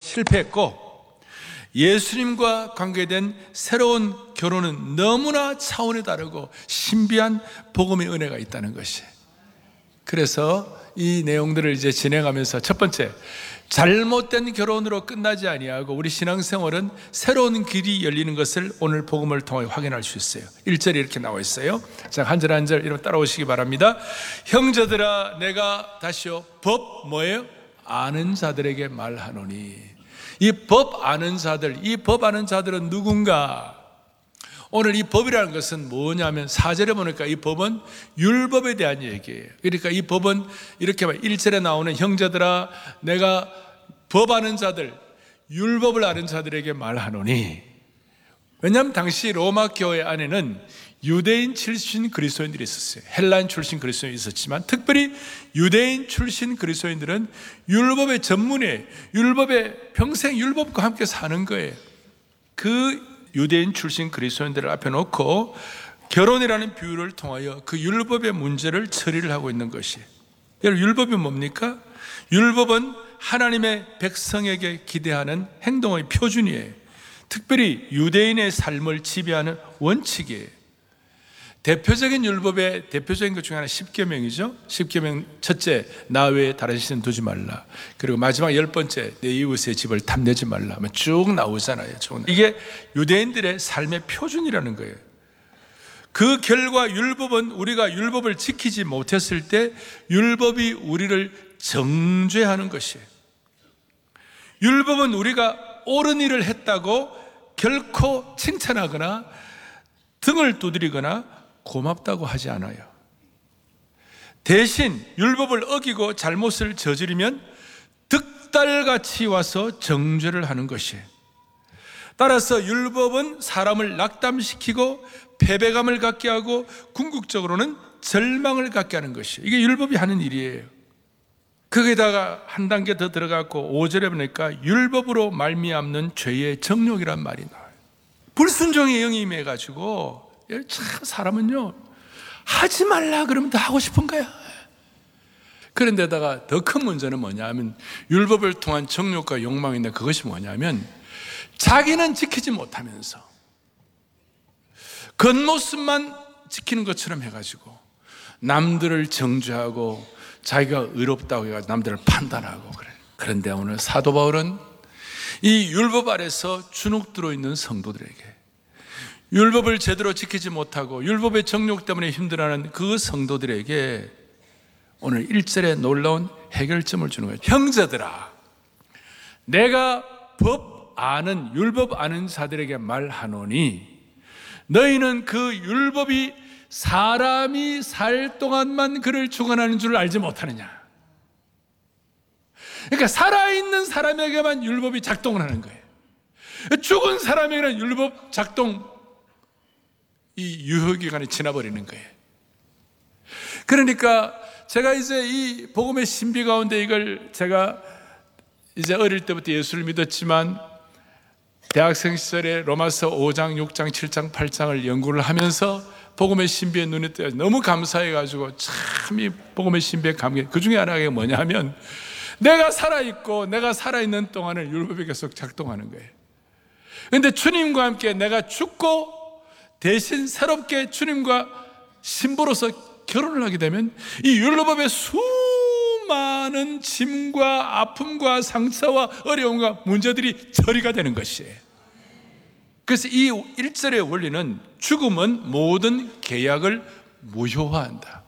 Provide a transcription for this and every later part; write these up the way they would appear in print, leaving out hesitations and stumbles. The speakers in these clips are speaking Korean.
실패했고, 예수님과 관계된 새로운 결혼은 너무나 차원이 다르고 신비한 복음의 은혜가 있다는 것이. 그래서 이 내용들을 이제 진행하면서 첫 번째, 잘못된 결혼으로 끝나지 아니하고 우리 신앙생활은 새로운 길이 열리는 것을 오늘 복음을 통해 확인할 수 있어요. 1절에 이렇게 나와 있어요. 자, 한 절 한 절 이렇게 따라오시기 바랍니다. 형제들아, 내가 다시요 법 뭐예요? 아는 자들에게 말하노니. 이 법 아는 자들, 이 법 아는 자들은 누군가? 오늘 이 법이라는 것은 뭐냐면 4절에 보니까 이 법은 율법에 대한 얘기예요. 그러니까 이 법은 이렇게 1절에 나오는 형제들아 내가 법 아는 자들, 율법을 아는 자들에게 말하노니. 왜냐하면 당시 로마 교회 안에는 유대인 출신 그리스도인들이 있었어요. 헬라인 출신 그리스도인이 있었지만 특별히 유대인 출신 그리스도인들은 율법의 전문에, 율법의 평생 율법과 함께 사는 거예요. 그 유대인 출신 그리스도인들을 앞에 놓고 결혼이라는 비유를 통하여 그 율법의 문제를 처리를 하고 있는 것이. 여러분, 율법이 뭡니까? 율법은 하나님의 백성에게 기대하는 행동의 표준이에요. 특별히 유대인의 삶을 지배하는 원칙이에요. 대표적인 율법의 대표적인 것 중에 하나 10계명이죠. 10계명 첫째, 나 외에 다른 신은 두지 말라. 그리고 마지막 10번째, 내 이웃의 집을 탐내지 말라 하면 쭉 나오잖아요. 이게 유대인들의 삶의 표준이라는 거예요. 그 결과 율법은 우리가 율법을 지키지 못했을 때 율법이 우리를 정죄하는 것이에요. 율법은 우리가 옳은 일을 했다고 결코 칭찬하거나 등을 두드리거나 고맙다고 하지 않아요. 대신 율법을 어기고 잘못을 저지르면 득달같이 와서 정죄를 하는 것이에요. 따라서 율법은 사람을 낙담시키고 패배감을 갖게 하고 궁극적으로는 절망을 갖게 하는 것이에요. 이게 율법이 하는 일이에요. 거기다가 한 단계 더 들어가고 5절에 보니까 율법으로 말미암는 죄의 정욕이란 말이 나와요. 불순종의 영이 임해가지고 참 사람은요 하지 말라 그러면 다 하고 싶은 거야. 그런데다가 더 큰 문제는 뭐냐면 율법을 통한 정욕과 욕망인데 그것이 뭐냐면 자기는 지키지 못하면서 겉모습만 지키는 것처럼 해가지고 남들을 정죄하고 자기가 의롭다고 해가지고 남들을 판단하고 그래. 그런데 오늘 사도 바울은 이 율법 아래서 주눅 들어있는 성도들에게, 율법을 제대로 지키지 못하고 율법의 정욕 때문에 힘들어하는 그 성도들에게 오늘 1절에 놀라운 해결점을 주는 거예요. 형제들아, 내가 법 아는, 율법 아는 자들에게 말하노니 너희는 그 율법이 사람이 살 동안만 그를 주관하는 줄 알지 못하느냐. 그러니까 살아있는 사람에게만 율법이 작동을 하는 거예요. 죽은 사람에게는 율법 작동 이 유효기간이 지나버리는 거예요. 그러니까 제가 이제 이 복음의 신비 가운데 이걸 제가 이제 어릴 때부터 예수를 믿었지만 대학생 시절에 로마서 5장, 6장, 7장, 8장을 연구를 하면서 복음의 신비에 눈이 떠요. 너무 감사해가지고 참 이 복음의 신비에 감격. 그 중에 하나가 뭐냐 하면 내가 살아있고 내가 살아있는 동안을 율법이 계속 작동하는 거예요. 그런데 주님과 함께 내가 죽고 대신 새롭게 주님과 신부로서 결혼을 하게 되면 이 율법의 수많은 짐과 아픔과 상처와 어려움과 문제들이 처리가 되는 것이에요. 그래서 이 1절의 원리는 죽음은 모든 계약을 무효화한다.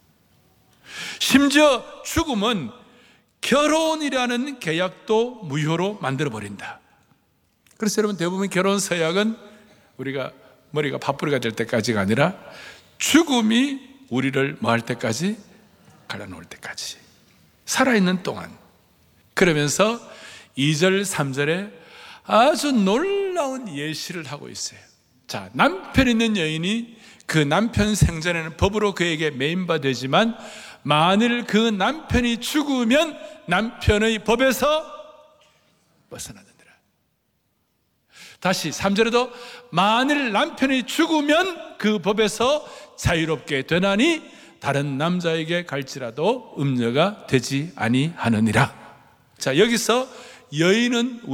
심지어 죽음은 결혼이라는 계약도 무효로 만들어버린다. 그래서 여러분 대부분 결혼 서약은 우리가 머리가 밥벌이가 될 때까지가 아니라 죽음이 우리를 뭐 할 때까지? 갈라놓을 때까지, 살아있는 동안. 그러면서 2절 3절에 아주 놀라운 예시를 하고 있어요. 자, 남편 있는 여인이 그 남편 생전에는 법으로 그에게 매인바 되지만 만일 그 남편이 죽으면 남편의 법에서 벗어나느니라. 다시 3절에도 만일 남편이 죽으면 그 법에서 자유롭게 되나니 다른 남자에게 갈지라도 음녀가 되지 아니하느니라. 자, 여기서 여인은